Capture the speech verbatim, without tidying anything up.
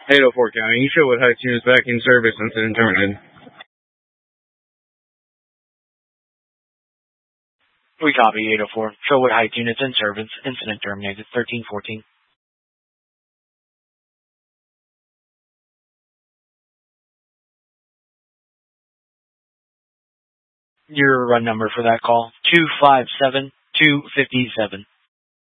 eight oh four County, Sherwood Heights units back in service, incident terminated. We copy eight oh four. Sherwood Heights units in service, incident terminated, thirteen fourteen. Your run number for that call, two five seven two five seven.